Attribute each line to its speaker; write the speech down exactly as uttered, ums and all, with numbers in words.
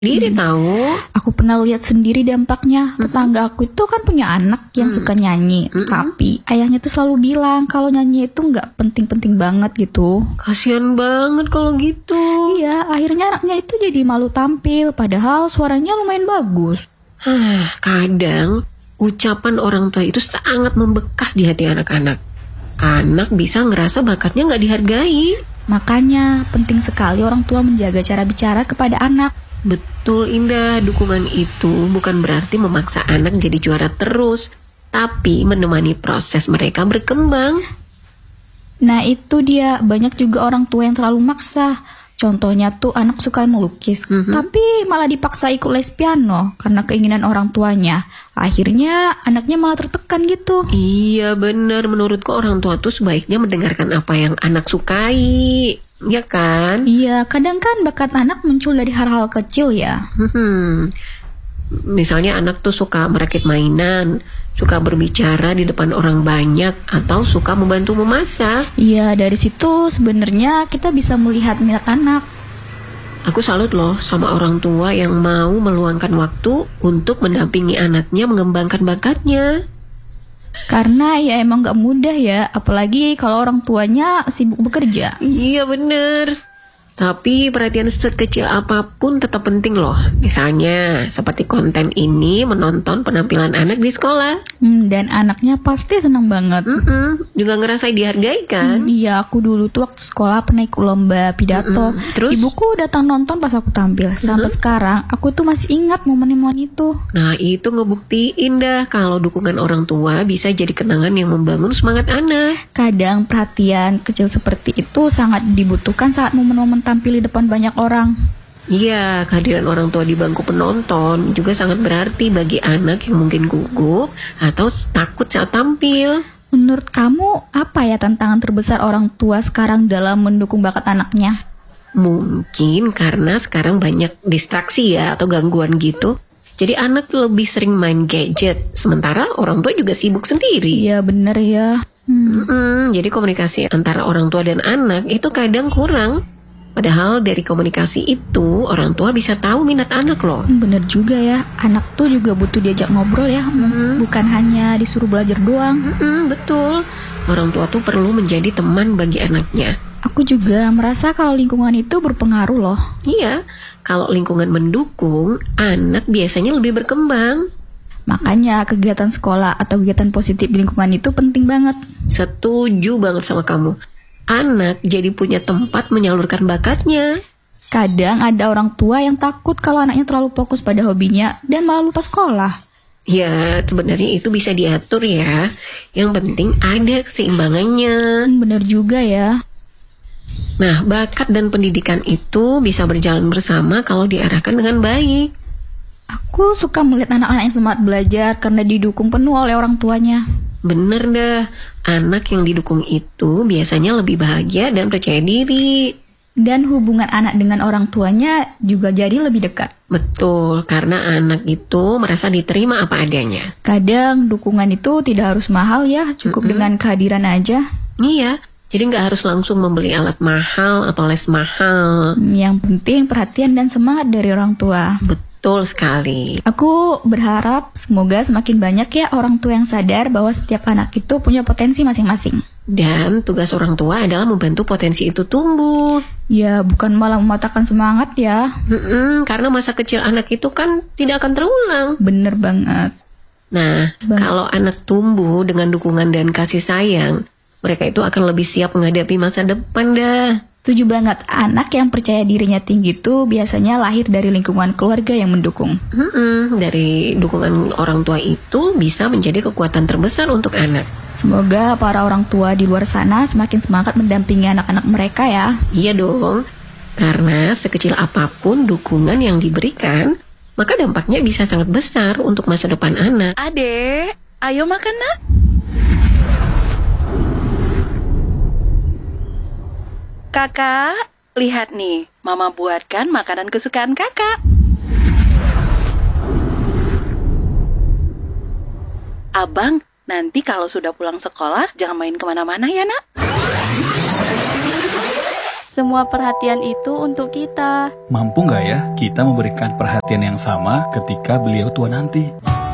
Speaker 1: Diri tahu.
Speaker 2: Aku pernah lihat sendiri dampaknya. Tetangga aku itu kan punya anak yang suka nyanyi, tapi ayahnya tuh selalu bilang kalau nyanyi itu nggak penting-penting banget gitu.
Speaker 1: Kasian banget kalau gitu.
Speaker 2: Iya, akhirnya anaknya itu jadi malu tampil, padahal suaranya lumayan bagus.
Speaker 1: Hah, kadang ucapan orang tua itu sangat membekas di hati anak-anak. Anak bisa ngerasa bakatnya nggak dihargai.
Speaker 2: Makanya penting sekali orang tua menjaga cara bicara kepada anak.
Speaker 1: Betul Indah, dukungan itu bukan berarti memaksa anak jadi juara terus, tapi menemani proses mereka berkembang.
Speaker 2: Nah itu dia, banyak juga orang tua yang terlalu maksa. Contohnya tuh anak suka melukis,
Speaker 1: Mhm.
Speaker 2: tapi malah dipaksa ikut les piano karena keinginan orang tuanya. Akhirnya anaknya malah tertekan gitu.
Speaker 1: Iya benar, menurutku orang tua tuh sebaiknya mendengarkan apa yang anak sukai, ya kan?
Speaker 2: Iya, kadang kan bakat anak muncul dari hal-hal kecil ya.
Speaker 1: Hmm. Misalnya anak tuh suka merakit mainan, suka berbicara di depan orang banyak, atau suka membantu memasak.
Speaker 2: Iya, dari situ sebenarnya kita bisa melihat minat anak.
Speaker 1: Aku salut loh sama orang tua yang mau meluangkan waktu untuk mendampingi anaknya mengembangkan bakatnya.
Speaker 2: Karena ya emang gak mudah ya, apalagi kalau orang tuanya sibuk bekerja.
Speaker 1: Iya bener. Tapi perhatian sekecil apapun tetap penting loh. Misalnya seperti konten ini menonton penampilan anak di sekolah.
Speaker 2: Hmm, dan anaknya pasti senang banget.
Speaker 1: Mm-mm, juga ngerasa dihargai kan?
Speaker 2: Hmm, iya, aku dulu tuh waktu sekolah pernah ikut lomba pidato.
Speaker 1: Mm-mm. Terus?
Speaker 2: Ibuku datang nonton pas aku tampil. Sampai sekarang aku tuh masih ingat momen-momen itu.
Speaker 1: Nah itu ngebuktiin dah kalau dukungan orang tua bisa jadi kenangan yang membangun semangat anak.
Speaker 2: Kadang perhatian kecil seperti itu sangat dibutuhkan saat momen-momen tampil di depan banyak orang.
Speaker 1: Iya, kehadiran orang tua di bangku penonton juga sangat berarti bagi anak yang mungkin gugup atau takut saat tampil.
Speaker 2: Menurut kamu, apa ya tantangan terbesar orang tua sekarang dalam mendukung bakat anaknya?
Speaker 1: Mungkin karena sekarang banyak distraksi ya atau gangguan gitu. Jadi anak lebih sering main gadget, sementara orang tua juga sibuk sendiri.
Speaker 2: Iya bener ya. Hmm.
Speaker 1: Mm-mm, jadi komunikasi antara orang tua dan anak itu kadang kurang. Padahal dari komunikasi itu orang tua bisa tahu minat anak loh.
Speaker 2: Bener juga ya, anak tuh juga butuh diajak ngobrol ya, bukan hanya disuruh belajar doang.
Speaker 1: Mm-mm, betul, orang tua tuh perlu menjadi teman bagi anaknya.
Speaker 2: Aku juga merasa kalau lingkungan itu berpengaruh loh.
Speaker 1: Iya, kalau lingkungan mendukung, anak biasanya lebih berkembang.
Speaker 2: Makanya kegiatan sekolah atau kegiatan positif di lingkungan itu penting banget.
Speaker 1: Setuju banget sama kamu. Anak jadi punya tempat menyalurkan bakatnya.
Speaker 2: Kadang ada orang tua yang takut kalau anaknya terlalu fokus pada hobinya dan malah lupa sekolah.
Speaker 1: Ya, sebenarnya itu bisa diatur ya. Yang penting ada keseimbangannya.
Speaker 2: Hmm, bener juga ya.
Speaker 1: Nah, bakat dan pendidikan itu bisa berjalan bersama kalau diarahkan dengan baik.
Speaker 2: Aku suka melihat anak-anak yang semangat belajar karena didukung penuh oleh orang tuanya.
Speaker 1: Bener dah, anak yang didukung itu biasanya lebih bahagia dan percaya diri.
Speaker 2: Dan hubungan anak dengan orang tuanya juga jadi lebih dekat.
Speaker 1: Betul, karena anak itu merasa diterima apa adanya.
Speaker 2: Kadang dukungan itu tidak harus mahal ya, cukup
Speaker 1: Mm-mm.
Speaker 2: dengan kehadiran aja.
Speaker 1: Iya, jadi nggak harus langsung membeli alat mahal atau les mahal.
Speaker 2: Hmm, Yang penting perhatian dan semangat dari orang tua.
Speaker 1: Betul sekali.
Speaker 2: Aku berharap semoga semakin banyak ya orang tua yang sadar bahwa setiap anak itu punya potensi masing-masing.
Speaker 1: Dan tugas orang tua adalah membantu potensi itu tumbuh.
Speaker 2: Ya, bukan malah mematahkan semangat ya.
Speaker 1: Mm-mm, karena masa kecil anak itu kan tidak akan terulang.
Speaker 2: Bener banget.
Speaker 1: Nah,
Speaker 2: Bang.
Speaker 1: kalau anak tumbuh dengan dukungan dan kasih sayang, mereka itu akan lebih siap menghadapi masa depan dah.
Speaker 2: Setuju banget, anak yang percaya dirinya tinggi itu biasanya lahir dari lingkungan keluarga yang mendukung.
Speaker 1: Mm-mm, dari dukungan orang tua itu bisa menjadi kekuatan terbesar untuk anak.
Speaker 2: Semoga para orang tua di luar sana semakin semangat mendampingi anak-anak mereka ya.
Speaker 1: Iya dong, karena sekecil apapun dukungan yang diberikan, maka dampaknya bisa sangat besar untuk masa depan anak.
Speaker 3: Adek, ayo makan nak. Kakak, lihat nih, Mama buatkan makanan kesukaan kakak. Abang, nanti kalau sudah pulang sekolah, jangan main kemana-mana ya nak.
Speaker 4: semua perhatian itu untuk kita.
Speaker 5: Mampu nggak ya kita memberikan perhatian yang sama ketika beliau tua nanti?